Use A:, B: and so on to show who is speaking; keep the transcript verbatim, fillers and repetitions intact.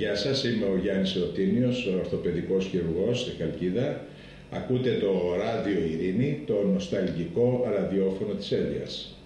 A: γεια σας, είμαι ο Γιάννης Εωτίνιος, ορθοπαιδικός χειρουργός στη Χαλκίδα. Ακούτε το Ράδιο Ειρήνη, το νοσταλγικό ραδιόφωνο της Έλιας.